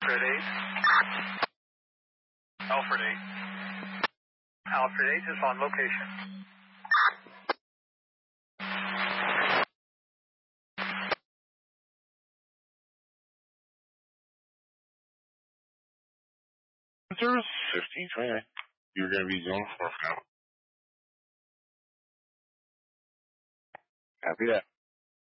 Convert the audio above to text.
Alfred 8. Alfred 8. Alfred 8 is on location. Service 1529. You're going to be zone 4 for now. Copy that.